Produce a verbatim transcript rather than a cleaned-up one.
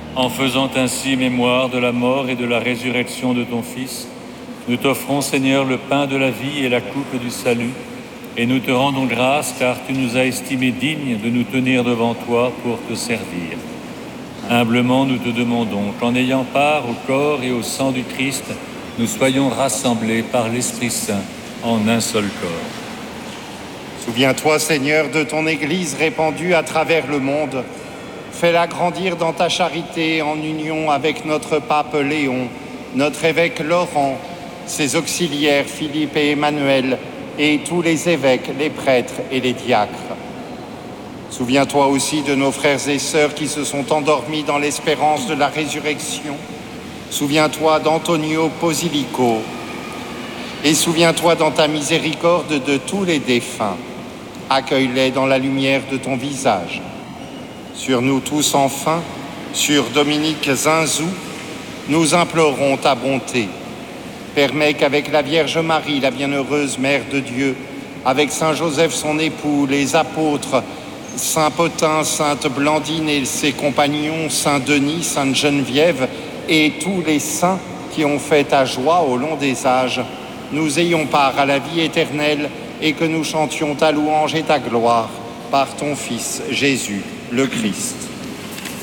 En faisant ainsi mémoire de la mort et de la résurrection de ton Fils, nous t'offrons, Seigneur, le pain de la vie et la coupe du salut, et nous te rendons grâce car tu nous as estimés dignes de nous tenir devant toi pour te servir. Humblement, nous te demandons qu'en ayant part au corps et au sang du Christ, nous soyons rassemblés par l'Esprit Saint en un seul corps. Souviens-toi, Seigneur, de ton Église répandue à travers le monde. Fais-la grandir dans ta charité en union avec notre pape Léon, notre évêque Laurent, ses auxiliaires Philippe et Emmanuel, et tous les évêques, les prêtres et les diacres. Souviens-toi aussi de nos frères et sœurs qui se sont endormis dans l'espérance de la résurrection. Souviens-toi d'Antonio Posilico. Et souviens-toi dans ta miséricorde de tous les défunts. Accueille-les dans la lumière de ton visage. Sur nous tous enfin, sur Dominique Zinzou, nous implorons ta bonté. Permets qu'avec la Vierge Marie, la bienheureuse Mère de Dieu, avec Saint Joseph son époux, les apôtres, Saint Pothin, Sainte Blandine et ses compagnons, Saint Denis, Sainte Geneviève et tous les saints qui ont fait ta joie au long des âges, nous ayons part à la vie éternelle et que nous chantions ta louange et ta gloire par ton Fils Jésus, le Christ.